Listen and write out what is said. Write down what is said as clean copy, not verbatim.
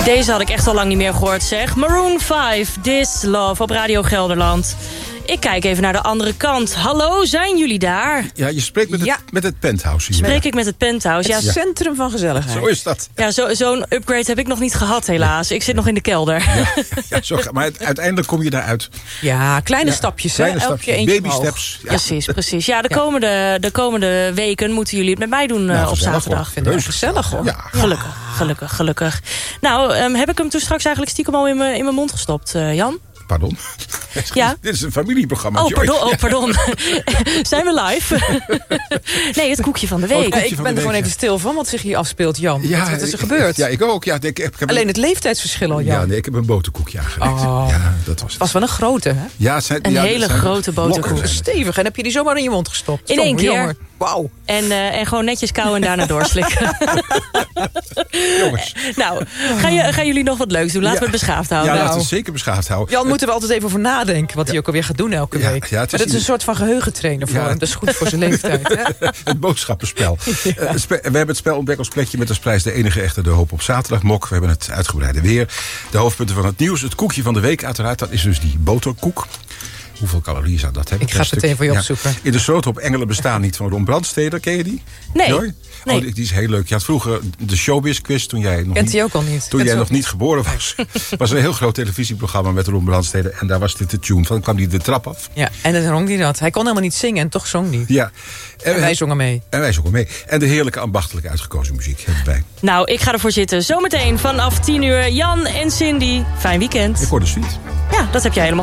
Deze had ik echt al lang niet meer gehoord, zeg. Maroon 5, This Love op Radio Gelderland. Ik kijk even naar de andere kant. Hallo, zijn jullie daar? Ja, je spreekt met het penthouse hier. Spreek ik met het penthouse? Het centrum van gezelligheid. Zo is dat. Ja, zo'n upgrade heb ik nog niet gehad, helaas. Ik zit nog in de kelder. Maar uiteindelijk kom je daaruit. Ja, kleine stapjes. Kleine stapjes, baby steps. Ja. Precies. Ja, de komende weken moeten jullie het met mij doen op zaterdag. Ik vind het gezellig, hoor. Ja. Gelukkig. Nou, heb ik hem toen straks eigenlijk stiekem al in mijn mond gestopt, Jan? Pardon? Ja? Dit is een familieprogramma. Pardon. Zijn we live? Nee, het koekje van de week. Ik ben er gewoon even stil van wat zich hier afspeelt, Jan. Ja, wat is er gebeurd? Ja, ik ook. Ja, ik heb alleen het leeftijdsverschil al, Jan. Ja, nee, ik heb een boterkoekje aangelegd. Oh. Ja, dat was het. Was wel een grote, hè? Ja, een hele grote boterkoek. Stevig. En heb je die zomaar in je mond gestopt? In één keer. Wauw. En gewoon netjes kauwen en daarna doorslikken. Jongens. Nou, gaan jullie nog wat leuks doen? Laten we het beschaafd houden. Ja, laten we het zeker beschaafd houden. Jan, moeten we altijd even over nadenken wat hij ook alweer gaat doen elke week. Ja, maar dat is een soort van geheugentrainer voor hem. Dat is goed voor zijn leeftijd. Hè? Het boodschappenspel. We hebben het spel ontdekt als plekje met als prijs de enige echte De Hoop op zaterdag mok. We hebben het uitgebreide weer. De hoofdpunten van het nieuws. Het koekje van de week uiteraard. Dat is dus die boterkoek. Hoeveel calorieën zou dat hebben? Ik ga het meteen voor je opzoeken. In de Sloothoop Engelen bestaan niet van Ron Brandsteder. Ken je die? Nee. Joy? Nee. Oh, die is heel leuk. Je had vroeger de Showbiz Quiz toen jij nog Kent hij ook al niet? Toen jij nog niet geboren was. Was een heel groot televisieprogramma met Ron Brandsteder. En daar was dit de tune van. Dan kwam hij de trap af. Ja, en dan zong hij dat. Hij kon helemaal niet zingen en toch zong hij. Ja. En wij zongen mee. En de heerlijke ambachtelijk uitgekozen muziek hebben wij. Nou, ik ga ervoor zitten. Zometeen vanaf 10 uur. Jan en Cindy. Fijn weekend. Ik hoor de suite. Ja, dat heb jij helemaal